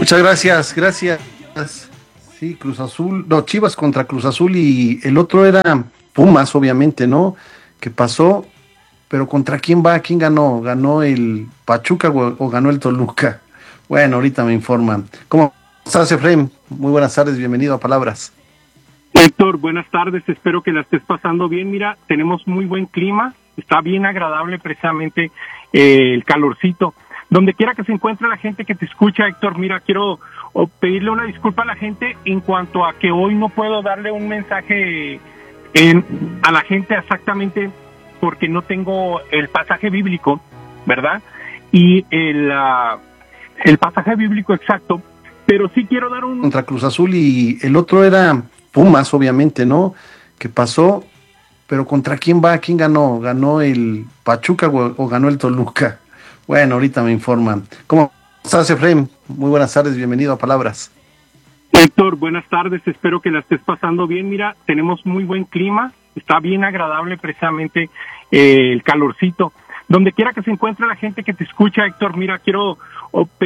Muchas gracias, gracias. Sí, Cruz Azul, no, Chivas contra Cruz Azul y el otro era Pumas, obviamente, ¿no? Que pasó, pero ¿contra quién va? ¿Quién ganó? ¿Ganó el Pachuca o ganó el Toluca? Bueno, ahorita me informan. ¿Cómo estás, Efraín? Muy buenas tardes, bienvenido a Palabras. Héctor, buenas tardes, espero que la estés pasando bien. Mira, tenemos muy buen clima, está bien agradable precisamente el calorcito. Donde quiera que se encuentre la gente que te escucha, Héctor, mira, quiero pedirle una disculpa a la gente en cuanto a que hoy no puedo darle un mensaje a la gente exactamente porque no tengo el pasaje bíblico, ¿verdad? Y el pasaje bíblico exacto, pero sí quiero dar un... Contra Cruz Azul y el otro era Pumas, obviamente, ¿no? Que pasó, pero ¿contra quién va? ¿Quién ganó? ¿Ganó el Pachuca o ganó el Toluca? Bueno, ahorita me informan. ¿Cómo estás, Efraín? Muy buenas tardes, bienvenido a Palabras. Héctor, buenas tardes, espero que la estés pasando bien. Mira, tenemos muy buen clima, está bien agradable precisamente el calorcito. Donde quiera que se encuentre la gente que te escucha, Héctor, mira, quiero